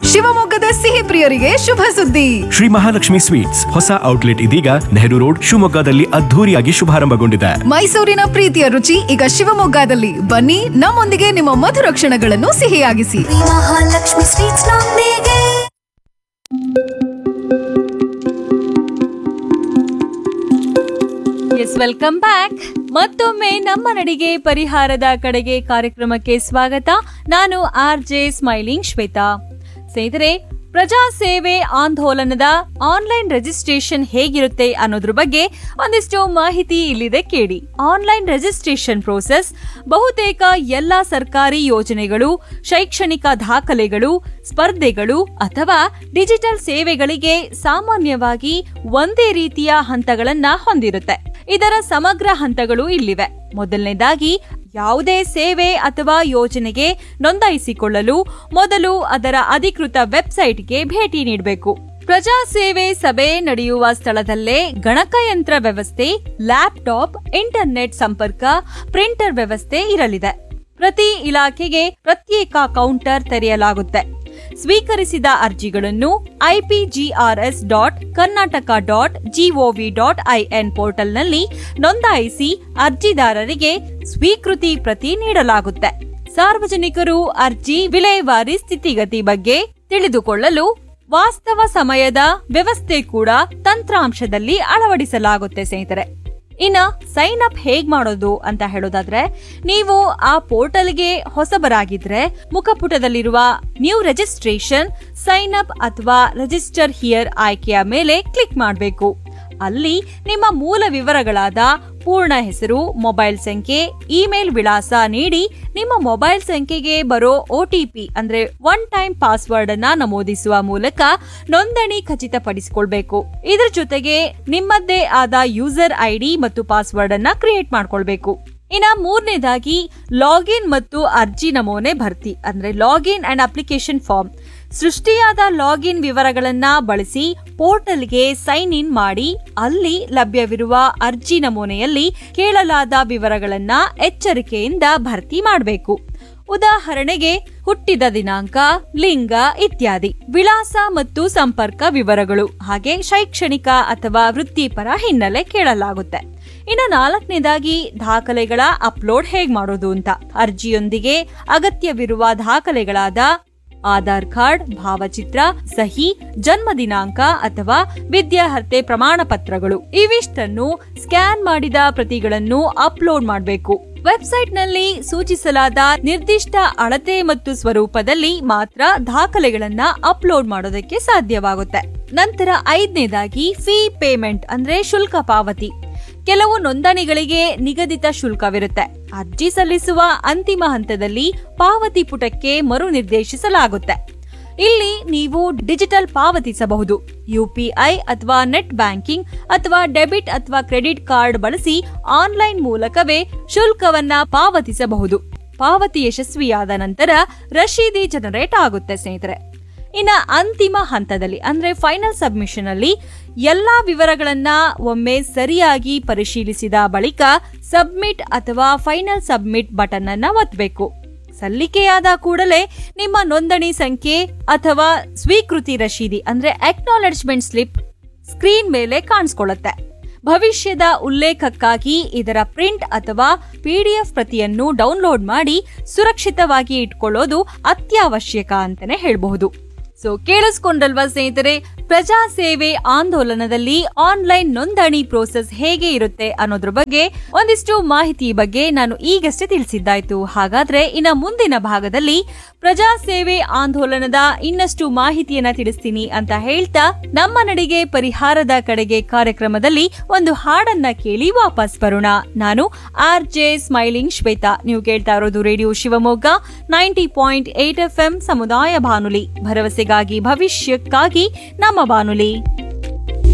ಶಿವಮೊಗ್ಗದ ಸಿಹಿ ಪ್ರಿಯರಿಗೆ ಶುಭ ಸುದ್ದಿ. ಶ್ರೀ ಮಹಾಲಕ್ಷ್ಮಿ ಸ್ವೀಟ್ಸ್ ಹೊಸ ಔಟ್ಲೆಟ್ ಇದೀಗ ನೆಹರು ರೋಡ್ ಶಿವಮೊಗ್ಗದಲ್ಲಿ ಅದ್ಧೂರಿಯಾಗಿ ಶುಭಾರಂಭಗೊಂಡಿದೆ. ಮೈಸೂರಿನ ಪ್ರೀತಿಯ ರುಚಿ ಈಗ ಶಿವಮೊಗ್ಗದಲ್ಲಿ. ಬನ್ನಿ, ನಮ್ಮೊಂದಿಗೆ ನಿಮ್ಮ ಮಧುರ ಕ್ಷಣಗಳನ್ನು ಸಿಹಿಯಾಗಿಸಿ. ಮಹಾಲಕ್ಷ್ಮಿ ಸ್ವೀಟ್ಸ್ ನೊಂದಿಗೆ. S, welcome back. ಮತ್ತೊಮ್ಮೆ ನಮ್ಮ ನಡಿಗೆ ಪರಿಹಾರದ ಕಡೆಗೆ ಕಾರ್ಯಕ್ರಮಕ್ಕೆ ಸ್ವಾಗತ. ನಾನು RJ ಸ್ಮೈಲಿಂಗ್ ಶ್ವೇತಾ. ಸ್ನೇಹಿತರೆ, ಪ್ರಜಾ ಸೇವೆ ಆಂದೋಲನದ ಆನ್ಲೈನ್ ರಿಜಿಸ್ಟ್ರೇಷನ್ ಹೇಗಿರುತ್ತೆ ಅನ್ನೋದ್ರ ಬಗ್ಗೆ ಒಂದಿಷ್ಟು ಮಾಹಿತಿ ಇಲ್ಲಿದೆ ಕೇಳಿ. ಆನ್ಲೈನ್ ರಿಜಿಸ್ಟ್ರೇಷನ್ ಪ್ರೋಸೆಸ್ ಬಹುತೇಕ ಎಲ್ಲಾ ಸರ್ಕಾರಿ ಯೋಜನೆಗಳು, ಶೈಕ್ಷಣಿಕ ದಾಖಲೆಗಳು, ಸ್ಪರ್ಧೆಗಳು ಅಥವಾ ಡಿಜಿಟಲ್ ಸೇವೆಗಳಿಗೆ ಸಾಮಾನ್ಯವಾಗಿ ಒಂದೇ ರೀತಿಯ ಹಂತಗಳನ್ನ ಹೊಂದಿರುತ್ತೆ. ಇದರ ಸಮಗ್ರ ಹಂತಗಳು ಇಲ್ಲಿವೆ. ಮೊದಲನೇದಾಗಿ, ಯಾವುದೇ ಸೇವೆ ಅಥವಾ ಯೋಜನೆಗೆ ನೋಂದಾಯಿಸಿಕೊಳ್ಳಲು ಮೊದಲು ಅದರ ಅಧಿಕೃತ ವೆಬ್ಸೈಟ್ಗೆ ಭೇಟಿ ನೀಡಬೇಕು. ಪ್ರಜಾ ಸೇವೆ ಸಭೆ ನಡೆಯುವ ಸ್ಥಳದಲ್ಲೇ ಗಣಕಯಂತ್ರ ವ್ಯವಸ್ಥೆ, ಲ್ಯಾಪ್ಟಾಪ್, ಇಂಟರ್ನೆಟ್ ಸಂಪರ್ಕ, ಪ್ರಿಂಟರ್ ವ್ಯವಸ್ಥೆ ಇರಲಿದೆ. ಪ್ರತಿ ಇಲಾಖೆಗೆ ಪ್ರತ್ಯೇಕ ಕೌಂಟರ್ ತೆರೆಯಲಾಗುತ್ತೆ. ಸ್ವೀಕರಿಸಿದ ಅರ್ಜಿಗಳನ್ನು ipgrs.karnataka.gov.in ಪೋರ್ಟಲ್ನಲ್ಲಿ ನೋಂದಾಯಿಸಿ ಅರ್ಜಿದಾರರಿಗೆ ಸ್ವೀಕೃತಿ ಪ್ರತಿ ನೀಡಲಾಗುತ್ತೆ. ಸಾರ್ವಜನಿಕರು ಅರ್ಜಿ ವಿಲೇವಾರಿ ಸ್ಥಿತಿಗತಿ ಬಗ್ಗೆ ತಿಳಿದುಕೊಳ್ಳಲು ವಾಸ್ತವ ಸಮಯದ ವ್ಯವಸ್ಥೆ ಕೂಡ ತಂತ್ರಾಂಶದಲ್ಲಿ ಅಳವಡಿಸಲಾಗುತ್ತೆ. ಸ್ನೇಹಿತರೆ, ಇನ್ನ ಸೈನ್ ಅಪ್ ಹೇಗ್ ಮಾಡೋದು ಅಂತ ಹೇಳೋದಾದ್ರೆ, ನೀವು ಆ ಪೋರ್ಟಲ್ಗೆ ಹೊಸಬರಾಗಿದ್ರೆ ಮುಖಪುಟದಲ್ಲಿರುವ ನ್ಯೂ ರಿಜಿಸ್ಟ್ರೇಷನ್, ಸೈನ್ ಅಪ್ ಅಥವಾ ರಿಜಿಸ್ಟರ್ ಹಿಯರ್ ಆಯ್ಕೆಯ ಮೇಲೆ ಕ್ಲಿಕ್ ಮಾಡಬೇಕು. ಅಲ್ಲಿ ನಿಮ್ಮ ಮೂಲ ವಿವರಗಳಾದ ಪೂರ್ಣ ಹೆಸರು, ಮೊಬೈಲ್ ಸಂಖ್ಯೆ, ಇಮೇಲ್ ವಿಳಾಸ ನೀಡಿ ನಿಮ್ಮ ಮೊಬೈಲ್ ಸಂಖ್ಯೆಗೆ ಬರೋ OTP ಅಂದ್ರೆ ಒನ್ ಟೈಮ್ ಪಾಸ್ವರ್ಡ್ ಅನ್ನ ನಮೂದಿಸುವ ಮೂಲಕ ನೋಂದಣಿ ಖಚಿತಪಡಿಸಿಕೊಳ್ಬೇಕು. ಇದರ ಜೊತೆಗೆ ನಿಮ್ಮದೇ ಆದ ಯೂಸರ್ ID ಮತ್ತು ಪಾಸ್ವರ್ಡ್ ಅನ್ನ ಕ್ರಿಯೇಟ್ ಮಾಡ್ಕೊಳ್ಬೇಕು. ಇನ್ನ ಮೂರನೇದಾಗಿ, ಲಾಗಿನ್ ಮತ್ತು ಅರ್ಜಿ ನಮೂನೆ ಭರ್ತಿ ಅಂದ್ರೆ login and application form. ಸೃಷ್ಟಿಯಾದ login ವಿವರಗಳನ್ನ ಬಳಸಿ ಪೋರ್ಟಲ್ಗೆ ಸೈನ್ ಇನ್ ಮಾಡಿ ಅಲ್ಲಿ ಲಭ್ಯವಿರುವ ಅರ್ಜಿ ನಮೂನೆಯಲ್ಲಿ ಕೇಳಲಾದ ವಿವರಗಳನ್ನ ಎಚ್ಚರಿಕೆಯಿಂದ ಭರ್ತಿ ಮಾಡಬೇಕು. ಉದಾಹರಣೆಗೆ, ಹುಟ್ಟಿದ ದಿನಾಂಕ, ಲಿಂಗ ಇತ್ಯಾದಿ, ವಿಳಾಸ ಮತ್ತು ಸಂಪರ್ಕ ವಿವರಗಳು, ಹಾಗೆ ಶೈಕ್ಷಣಿಕ ಅಥವಾ ವೃತ್ತಿಪರ ಹಿನ್ನೆಲೆ ಕೇಳಲಾಗುತ್ತೆ. ಇನ್ನು ನಾಲ್ಕನೇದಾಗಿ, ದಾಖಲೆಗಳ ಅಪ್ಲೋಡ್ ಹೇಗ್ ಮಾಡೋದು ಅಂತ. ಅರ್ಜಿಯೊಂದಿಗೆ ಅಗತ್ಯವಿರುವ ದಾಖಲೆಗಳಾದ ಆಧಾರ್ ಕಾರ್ಡ್, ಭಾವಚಿತ್ರ, ಸಹಿ, ಜನ್ಮ ದಿನಾಂಕ ಅಥವಾ ವಿದ್ಯಾರ್ಹತೆ ಪ್ರಮಾಣ ಪತ್ರಗಳು ಇವಿಷ್ಟನ್ನು ಸ್ಕ್ಯಾನ್ ಮಾಡಿದ ಪ್ರತಿಗಳನ್ನು ಅಪ್ಲೋಡ್ ಮಾಡಬೇಕು. ವೆಬ್ಸೈಟ್ನಲ್ಲಿ ಸೂಚಿಸಲಾದ ನಿರ್ದಿಷ್ಟ ಅಳತೆ ಮತ್ತು ಸ್ವರೂಪದಲ್ಲಿ ಮಾತ್ರ ದಾಖಲೆಗಳನ್ನ ಅಪ್ಲೋಡ್ ಮಾಡೋದಕ್ಕೆ ಸಾಧ್ಯವಾಗುತ್ತೆ. ನಂತರ 5ನೇದಾಗಿ, ಫೀ ಪೇಮೆಂಟ್ ಅಂದ್ರೆ ಶುಲ್ಕ ಪಾವತಿ. ಕೆಲವು ನೋಂದಣಿಗಳಿಗೆ ನಿಗದಿತ ಶುಲ್ಕವಿರುತ್ತೆ. ಅರ್ಜಿ ಸಲ್ಲಿಸುವ ಅಂತಿಮ ಹಂತದಲ್ಲಿ ಪಾವತಿ ಪುಟಕ್ಕೆ ಮರು ನಿರ್ದೇಶಿಸಲಾಗುತ್ತೆ. ಇಲ್ಲಿ ನೀವು ಡಿಜಿಟಲ್ ಪಾವತಿಸಬಹುದು. UPI ಅಥವಾ ನೆಟ್ ಬ್ಯಾಂಕಿಂಗ್ ಅಥವಾ ಡೆಬಿಟ್ ಅಥವಾ ಕ್ರೆಡಿಟ್ ಕಾರ್ಡ್ ಬಳಸಿ ಆನ್ಲೈನ್ ಮೂಲಕವೇ ಶುಲ್ಕವನ್ನ ಪಾವತಿಸಬಹುದು. ಪಾವತಿ ಯಶಸ್ವಿಯಾದ ನಂತರ ರಶೀದಿ ಜನರೇಟ್ ಆಗುತ್ತೆ. ಸ್ನೇಹಿತರೆ, ಇನ್ನ ಅಂತಿಮ ಹಂತದಲ್ಲಿ ಅಂದ್ರೆ ಫೈನಲ್ ಸಬ್ಮಿಷನ್ ಅಲ್ಲಿ ಎಲ್ಲಾ ವಿವರಗಳನ್ನ ಒಮ್ಮೆ ಸರಿಯಾಗಿ ಪರಿಶೀಲಿಸಿದ ಬಳಿಕ ಸಬ್ಮಿಟ್ ಅಥವಾ ಫೈನಲ್ ಸಬ್ಮಿಟ್ ಬಟನ್ ಅನ್ನ ಒತ್ತಬೇಕು. ಸಲ್ಲಿಕೆಯಾದ ಕೂಡಲೇ ನಿಮ್ಮ ನೋಂದಣಿ ಸಂಖ್ಯೆ ಅಥವಾ ಸ್ವೀಕೃತಿ ರಶೀದಿ ಅಂದ್ರೆ ಅಕ್ನಾಲೆಜ್ಮೆಂಟ್ ಸ್ಲಿಪ್ ಸ್ಕ್ರೀನ್ ಮೇಲೆ ಕಾಣಿಸ್ಕೊಳ್ಳುತ್ತೆ. ಭವಿಷ್ಯದ ಉಲ್ಲೇಖಕ್ಕಾಗಿ ಇದರ ಪ್ರಿಂಟ್ ಅಥವಾ PDF ಪ್ರತಿಯನ್ನು ಡೌನ್ಲೋಡ್ ಮಾಡಿ ಸುರಕ್ಷಿತವಾಗಿ ಇಟ್ಕೊಳ್ಳೋದು ಅತ್ಯವಶ್ಯಕ ಅಂತಾನೆ ಹೇಳಬಹುದು. ಸೊ ಕೇಳಿಸ್ಕೊಂಡಲ್ವಾ ಸ್ನೇಹಿತರೆ, ಪ್ರಜಾ ಸೇವೆ ಆಂದೋಲನದಲ್ಲಿ ಆನ್ಲೈನ್ ನೋಂದಣಿ ಪ್ರೋಸೆಸ್ ಹೇಗೆ ಇರುತ್ತೆ ಅನ್ನೋದ್ರ ಬಗ್ಗೆ ಒಂದಿಷ್ಟು ಮಾಹಿತಿ ಬಗ್ಗೆ ನಾನು ಈಗಷ್ಟೇ ತಿಳಿಸಿದ್ದಾಯ್ತು. ಹಾಗಾದ್ರೆ ಇನ್ನ ಮುಂದಿನ ಭಾಗದಲ್ಲಿ ಪ್ರಜಾ ಸೇವೆ ಆಂದೋಲನದ ಇನ್ನಷ್ಟು ಮಾಹಿತಿಯನ್ನ ತಿಳಿಸ್ತೀನಿ ಅಂತ ಹೇಳ್ತಾ ನಮ್ಮ ನಡಿಗೆ ಪರಿಹಾರದ ಕಡೆಗೆ ಕಾರ್ಯಕ್ರಮದಲ್ಲಿ ಒಂದು ಹಾಡನ್ನ ಕೇಳಿ ವಾಪಸ್ ಬರೋಣ. ನಾನು RJ ಸ್ಮೈಲಿಂಗ್ ಶ್ವೇತಾ. ನೀವು ಕೇಳ್ತಾ ಇರೋದು ರೇಡಿಯೋ ಶಿವಮೊಗ್ಗ 90.8 FM ಸಮುದಾಯ ಬಾನುಲಿ, ಭರವಸೆಗಾಗಿ ಭವಿಷ್ಯಕ್ಕಾಗಿ ನಮ್ಮ ಬಾನುಲಿ.